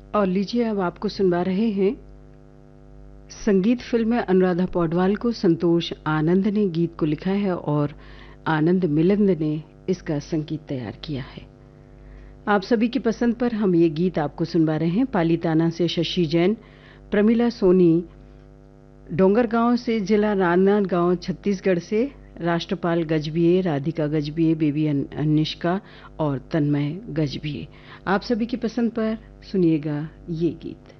और लीजिए अब आपको सुनवा रहे हैं संगीत फिल्म में अनुराधा पौडवाल को संतोष आनंद ने गीत को लिखा है और आनंद मिलिंद ने इसका संगीत तैयार किया है। आप सभी की पसंद पर हम ये गीत आपको सुनवा रहे हैं। पालीताना से शशि जैन, प्रमिला सोनी, डोंगरगांव से जिला राजनांदगांव छत्तीसगढ़ से राष्ट्रपाल गजबिये, राधिका गजबिये, बेबी अनिष्का और तन्मय गजबिये। आप सभी की पसंद पर सुनिएगा ये गीत।